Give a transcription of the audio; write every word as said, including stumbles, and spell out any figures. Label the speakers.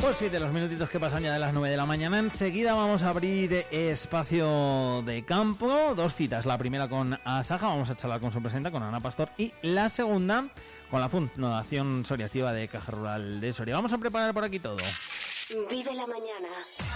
Speaker 1: Pues sí, de los minutitos que pasan ya de las nueve de la mañana. Enseguida vamos a abrir espacio de campo. Dos citas. La primera con Asaja, vamos a charlar con su presidenta, con Ana Pastor. Y la segunda con la Fundación Soria Activa de Caja Rural de Soria. Vamos a preparar por aquí todo.
Speaker 2: Vive la mañana.